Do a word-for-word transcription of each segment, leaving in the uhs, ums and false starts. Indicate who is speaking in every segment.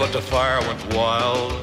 Speaker 1: but the fire went wild.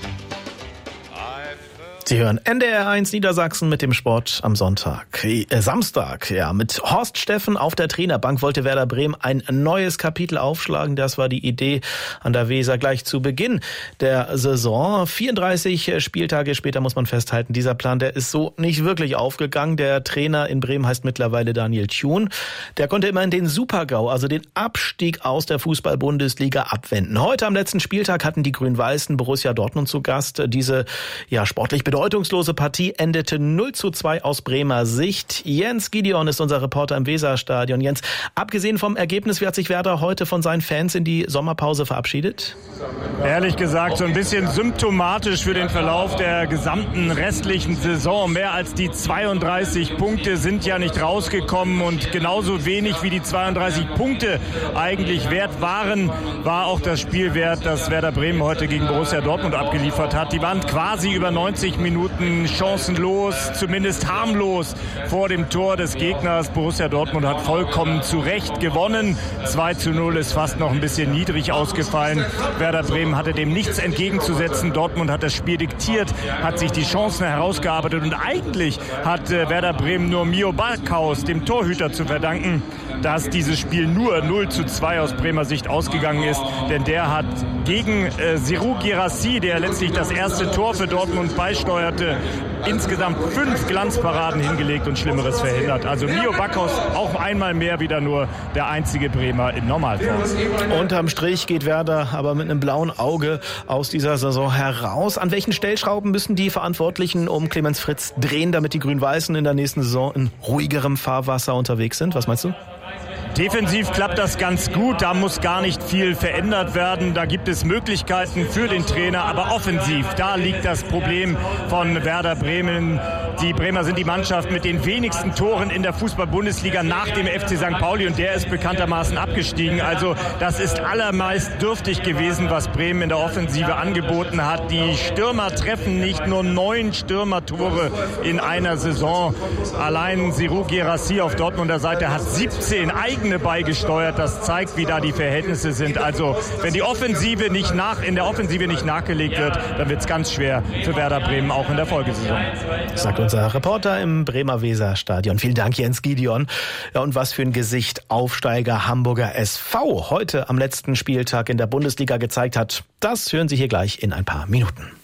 Speaker 2: Sie hören N D R eins Niedersachsen mit dem Sport am Sonntag, äh, Samstag. Ja, mit Horst Steffen auf der Trainerbank wollte Werder Bremen ein neues Kapitel aufschlagen. Das war die Idee an der Weser gleich zu Beginn der Saison. vierunddreißig Spieltage später muss man festhalten, dieser Plan, der ist so nicht wirklich aufgegangen. Der Trainer in Bremen heißt mittlerweile Daniel Thun. Der konnte immerhin den Super-GAU, also den Abstieg aus der Fußball-Bundesliga, abwenden. Heute am letzten Spieltag hatten die Grün-Weißen Borussia Dortmund zu Gast. Diese ja sportlich bedeutende bedeutungslose Partie endete null zu zwei aus Bremer Sicht. Jens Gideon ist unser Reporter im Weserstadion. Jens, abgesehen vom Ergebnis, wie hat sich Werder heute von seinen Fans in die Sommerpause verabschiedet?
Speaker 3: Ehrlich gesagt, so ein bisschen symptomatisch für den Verlauf der gesamten restlichen Saison. Mehr als die zweiunddreißig Punkte sind ja nicht rausgekommen und genauso wenig wie die zweiunddreißig Punkte eigentlich wert waren, war auch das Spiel wert, das Werder Bremen heute gegen Borussia Dortmund abgeliefert hat. Die waren quasi über neunzig Minuten chancenlos, zumindest harmlos vor dem Tor des Gegners. Borussia Dortmund hat vollkommen zu Recht gewonnen. zwei zu null ist fast noch ein bisschen niedrig ausgefallen. Werder Bremen hatte dem nichts entgegenzusetzen. Dortmund hat das Spiel diktiert, hat sich die Chancen herausgearbeitet und eigentlich hat äh, Werder Bremen nur Mio Backhaus, dem Torhüter, zu verdanken, dass dieses Spiel nur null zu zwei aus Bremer Sicht ausgegangen ist. Denn der hat gegen äh, Serhou Guirassy, der letztlich das erste Tor für Dortmund beisteuerte, insgesamt fünf Glanzparaden hingelegt und Schlimmeres verhindert. Also Mio Backhaus auch einmal mehr wieder nur der einzige Bremer in Normalform.
Speaker 2: Unterm Strich geht Werder aber mit einem blauen Auge aus dieser Saison heraus. An welchen Stellschrauben müssen die Verantwortlichen um Clemens Fritz drehen, damit die Grün-Weißen in der nächsten Saison in ruhigerem Fahrwasser unterwegs sind? Was meinst du?
Speaker 3: Defensiv klappt das ganz gut, da muss gar nicht viel verändert werden, da gibt es Möglichkeiten für den Trainer, aber offensiv, da liegt das Problem von Werder Bremen. Die Bremer sind die Mannschaft mit den wenigsten Toren in der Fußball-Bundesliga nach dem F C Sankt Pauli und der ist bekanntermaßen abgestiegen. Also das ist allermeist dürftig gewesen, was Bremen in der Offensive angeboten hat. Die Stürmer treffen nicht, nur neun Stürmertore in einer Saison. Allein Serhou Guirassy auf Dortmunder Seite hat siebzehn eigene beigesteuert. Das zeigt, wie da die Verhältnisse sind. Also wenn die Offensive nicht nach, in der Offensive nicht nachgelegt wird, dann wird es ganz schwer für Werder Bremen auch in der Folgesaison.
Speaker 2: Sagt unser Reporter im Bremer Weserstadion. Vielen Dank, Jens Gideon. Ja, und was für ein Gesicht Aufsteiger Hamburger S V heute am letzten Spieltag in der Bundesliga gezeigt hat, das hören Sie hier gleich in ein paar Minuten.